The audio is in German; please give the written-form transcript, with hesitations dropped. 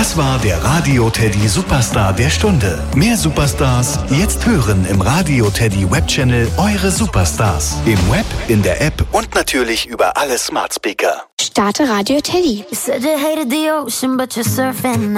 Das war der Radio Teddy Superstar der Stunde. Mehr Superstars jetzt hören im Radio Teddy Webchannel Eure Superstars. Im Web, in der App und natürlich über alle Smart Speaker. Starte Radio Teddy. You said you hated the ocean, but you're surfing